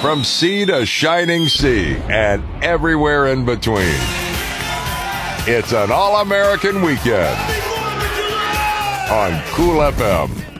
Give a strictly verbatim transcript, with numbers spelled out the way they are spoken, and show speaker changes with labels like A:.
A: from sea to shining sea and everywhere in between. It's an all-American weekend on Cool F M.